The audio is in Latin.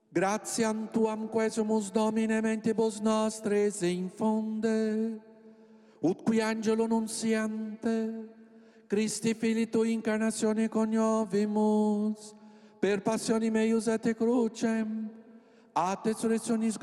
Gratiam tuam quesumus Domine mentibus nostris infunde, ut qui angelo nunciante, Christi Filii Tui incarnatione coniovimus, per passionem eius et crucem, ad resurrectionis